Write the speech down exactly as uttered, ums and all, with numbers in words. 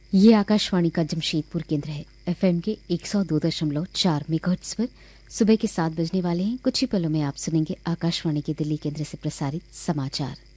ये आकाशवाणी का जमशेदपुर केंद्र है। एफएम के एक सौ दो दशमलव चार मेगाहर्ट्ज पर सुबह के सात बजने वाले हैं। कुछ ही पलों में आप सुनेंगे आकाशवाणी के दिल्ली केंद्र से प्रसारित समाचार।